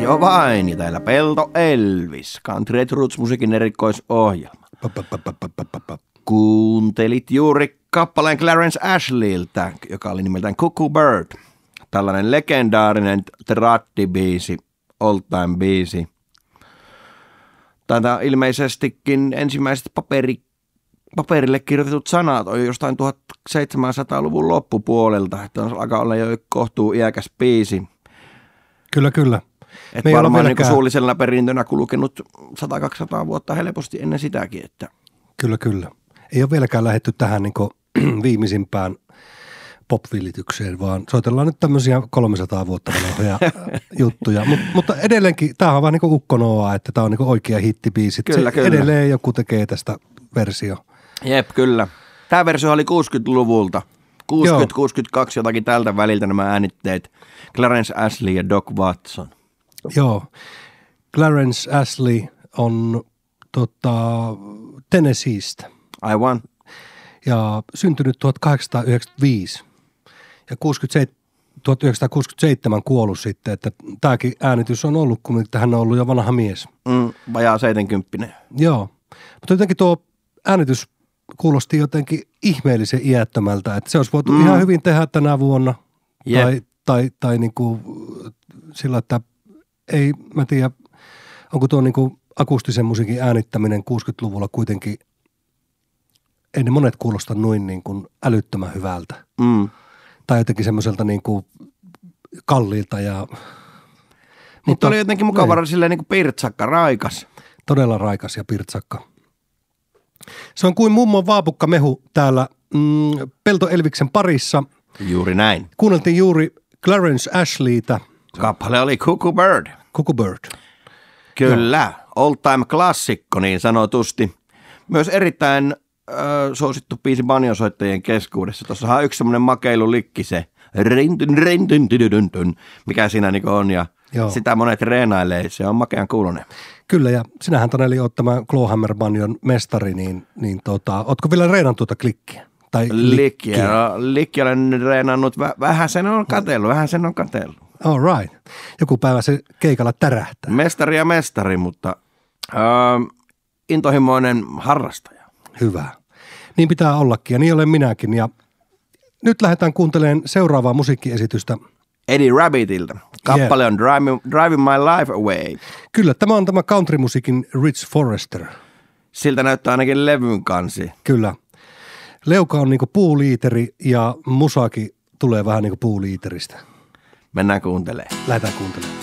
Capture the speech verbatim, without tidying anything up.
Radio Vaini, täällä Pelto Elvis, Country Roots musiikin erikoisohjelma. Kuuntelit juuri kappaleen Clarence Ashleyltä, joka oli nimeltään Cuckoo Bird. Tällainen legendaarinen tratti-biisi, old time biisi. Tätä ilmeisestikin ensimmäiset paperi, paperille kirjoitetut sanat on jostain tuhatseitsemänsataaluvun loppupuolelta, että on alkaa olla jo kohtuu iäkäs biisi. Kyllä, kyllä. Että varmaan niin suullisella perintönä kulkenut sata kaksisataa vuotta helposti ennen sitäkin. Että. Kyllä, kyllä. Ei ole vieläkään lähdetty tähän niin viimeisimpään pop-vilitykseen, vaan soitellaan nyt tämmöisiä kolmesataa vuotta vanhoja juttuja. Mut, mutta edelleenkin, tämä on vaan niin kuin ukkonoa, että tämä on niin kuin oikea hittibiisi. Kyllä, kyllä. Edelleen joku tekee tästä versio. Jep, kyllä. Tämä versio oli kuusikymmentäluvulta. kuusikymmentä kuusikymmentäkaksi jotakin tältä väliltä nämä äänitteet. Clarence Ashley ja Doc Watson. Joo. Clarence Ashley on tota, Tennesseestä. Aivan. Ja syntynyt tuhatkahdeksansataayhdeksänkymmentäviisi ja tuhatyhdeksänsataakuusikymmentäseitsemän kuollut sitten, että tämäkin äänitys on ollut, kun hän on ollut jo vanha mies. Mm, vajaa seitsemänkymppinen. Joo, mutta jotenkin tuo äänitys kuulosti jotenkin ihmeellisen iättömältä, että se olisi voitu mm. ihan hyvin tehdä tänä vuonna yep. tai, tai, tai niin kuin sillä, että ei, mä tiedä, onko tuo niin kuin akustisen musiikin äänittäminen kuusikymmentäluvulla kuitenkin, ei ne monet kuulosta noin niin kuin älyttömän hyvältä. Mm. Tai jotenkin semmoiselta niin kuin kalliilta ja... Mutta oli jotenkin mukava silleen niin kuin pirtsakka, raikas. Todella raikas ja pirtsakka. Se on kuin mummon vaapukka mehu täällä mm, Pelto Elviksen parissa. Juuri näin. Kuunneltiin juuri Clarence Ashleytä. Kappale oli Cuckoo Bird. Cuckoo Bird. Kyllä, no. Old time klassikko niin sanotusti. Myös erittäin äh, suosittu biisi banjosoittajien keskuudessa. Tuossahan on yksi semmoinen makeilulikki se, mikä siinä niin on ja Joo. sitä monet reenailee, se on makean kuulonen. Kyllä ja sinähän Taneli oot tämä Clawhammer banjon mestari, niin, niin tota, ootko vielä reenannut tuota klikkiä? Tai likkiä? Likkiä, no, likkiä olen reenannut, Väh- vähän sen on katsellut, vähän sen on katsellut. All right. Joku päivä se keikalla tärähtää. Mestari ja mestari, mutta äh, intohimoinen harrastaja. Hyvä. Niin pitää ollakin ja niin olen minäkin. Ja nyt lähdetään kuuntelemaan seuraavaa musiikkiesitystä. Eddie Rabbitilta. Kappale yeah. on Driving, Driving My Life Away. Kyllä, tämä on tämä countrymusiikin Rich Forrester. Siltä näyttää ainakin levyn kansi. Kyllä. Leuka on niinku puuliiteri ja musaki tulee vähän niinku puuliiteristä. Mennään kuuntelemaan. Lähdetään kuuntelemaan.